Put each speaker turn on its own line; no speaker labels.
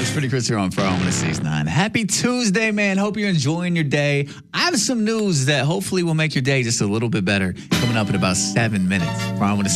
It's Pretty Chris here on Fire on 6-9. Happy Tuesday, man. Hope you're enjoying your day. I have some news that hopefully will make your day just a little bit better coming up in about 7 minutes. Fire on